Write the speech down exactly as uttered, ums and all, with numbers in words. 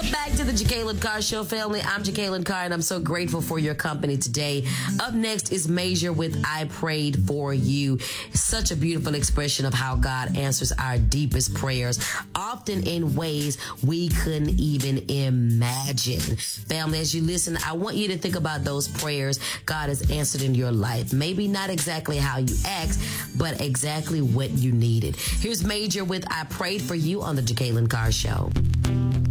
Welcome back to the Jacqueline Carr Show, family. I'm Jacqueline Carr, and I'm so grateful for your company today. Up next is Major with I Prayed For You. Such a beautiful expression of how God answers our deepest prayers, often in ways we couldn't even imagine. Family, as you listen, I want you to think about those prayers God has answered in your life. Maybe not exactly how you asked, but exactly what you needed. Here's Major with I Prayed For You on the Jacqueline Carr Show.